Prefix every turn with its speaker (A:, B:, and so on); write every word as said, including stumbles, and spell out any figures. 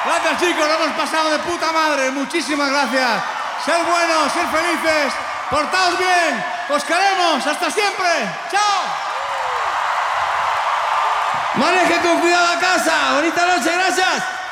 A: Gracias, chicos, lo hemos pasado de puta madre. Muchísimas gracias. Ser buenos, ser felices, portaos bien. Os queremos. Hasta siempre. Chao.
B: Maneje con cuidado a casa. Bonita noche, gracias.